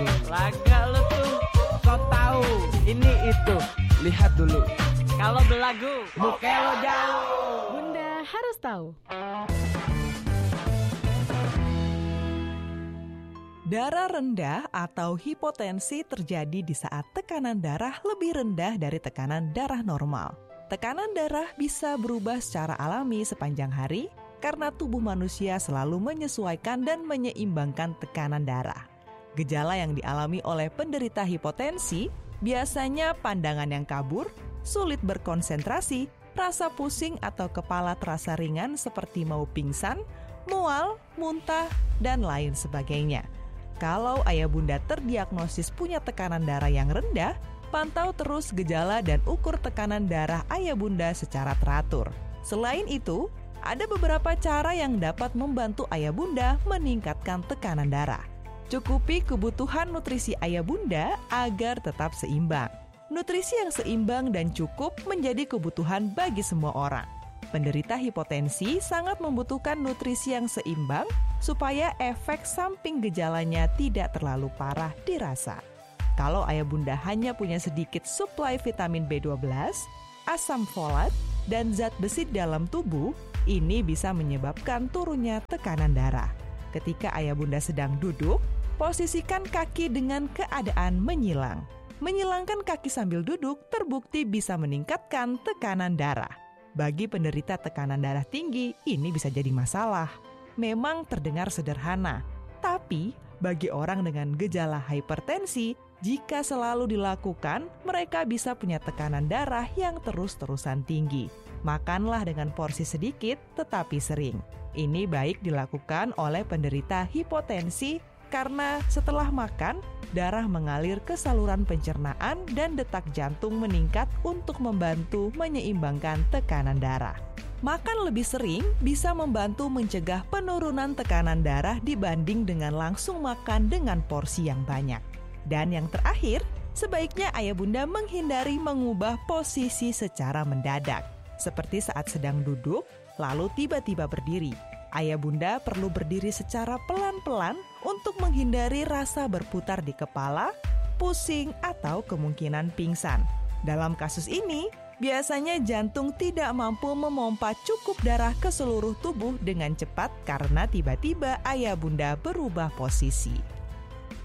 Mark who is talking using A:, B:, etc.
A: belagu. Laga lu tuh so tau ini itu. Lihat dulu. Kalau belagu muka lo jauh.
B: Bunda harus tahu.
C: Darah rendah atau hipotensi terjadi di saat tekanan darah lebih rendah dari tekanan darah normal. Tekanan darah bisa berubah secara alami sepanjang hari karena tubuh manusia selalu menyesuaikan dan menyeimbangkan tekanan darah. Gejala yang dialami oleh penderita hipotensi biasanya pandangan yang kabur, sulit berkonsentrasi, rasa pusing atau kepala terasa ringan seperti mau pingsan, mual, muntah, dan lain sebagainya. Kalau ayah bunda terdiagnosis punya tekanan darah yang rendah, pantau terus gejala dan ukur tekanan darah ayah bunda secara teratur. Selain itu, ada beberapa cara yang dapat membantu ayah bunda meningkatkan tekanan darah. Cukupi kebutuhan nutrisi ayah bunda agar tetap seimbang. Nutrisi yang seimbang dan cukup menjadi kebutuhan bagi semua orang. Penderita hipotensi sangat membutuhkan nutrisi yang seimbang supaya efek samping gejalanya tidak terlalu parah dirasa. Kalau ayah bunda hanya punya sedikit suplai vitamin B12, asam folat, dan zat besi dalam tubuh, ini bisa menyebabkan turunnya tekanan darah. Ketika ayah bunda sedang duduk, posisikan kaki dengan keadaan menyilang. Menyilangkan kaki sambil duduk terbukti bisa meningkatkan tekanan darah. Bagi penderita tekanan darah tinggi, ini bisa jadi masalah. Memang terdengar sederhana, tapi bagi orang dengan gejala hipertensi, jika selalu dilakukan, mereka bisa punya tekanan darah yang terus-terusan tinggi. Makanlah dengan porsi sedikit tetapi sering. Ini baik dilakukan oleh penderita hipotensi karena setelah makan, darah mengalir ke saluran pencernaan dan detak jantung meningkat untuk membantu menyeimbangkan tekanan darah. Makan lebih sering bisa membantu mencegah penurunan tekanan darah dibanding dengan langsung makan dengan porsi yang banyak. Dan yang terakhir, sebaiknya ayah bunda menghindari mengubah posisi secara mendadak. Seperti saat sedang duduk, lalu tiba-tiba berdiri. Ayah bunda perlu berdiri secara pelan-pelan untuk menghindari rasa berputar di kepala, pusing, atau kemungkinan pingsan. Dalam kasus ini, biasanya jantung tidak mampu memompa cukup darah ke seluruh tubuh dengan cepat karena tiba-tiba ayah bunda berubah posisi.